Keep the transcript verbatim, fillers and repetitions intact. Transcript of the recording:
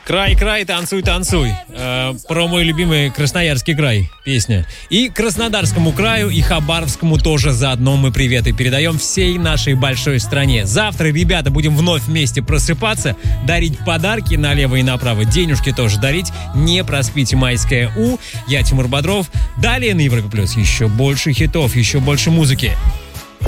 Край, край, танцуй, танцуй. Э, про мой любимый Красноярский край песня. И Краснодарскому краю, и Хабаровскому тоже заодно мы приветы передаем всей нашей большой стране. Завтра, ребята, будем вновь вместе просыпаться, дарить подарки налево и направо, денежки тоже дарить. Не проспите майское У. Я Тимур Бодров. Далее на Европе Плюс еще больше хитов, еще больше музыки.